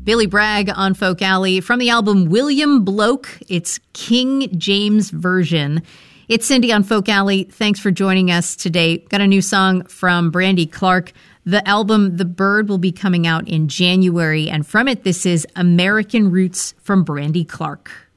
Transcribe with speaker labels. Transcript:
Speaker 1: Billy Bragg on Folk Alley from the album William Bloke. It's King James version. It's Cindy on Folk Alley. Thanks for joining us today. Got a new song from Brandy Clark. The album The Bird will be coming out in January, and from it, this is American Roots from Brandy Clark.